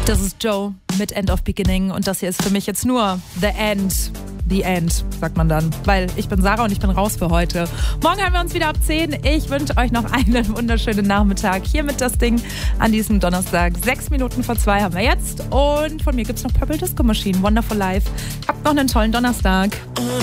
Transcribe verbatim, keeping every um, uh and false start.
Das ist Joe mit End of Beginning und das hier ist für mich jetzt nur The End. The End, sagt man dann. Weil ich bin Sarah und ich bin raus für heute. Morgen haben wir uns wieder ab zehn. Ich wünsche euch noch einen wunderschönen Nachmittag. Hier mit das Ding an diesem Donnerstag. Sechs Minuten vor zwei haben wir jetzt. Und von mir gibt es noch Purple Disco Machine, Wonderful Life. Habt noch einen tollen Donnerstag.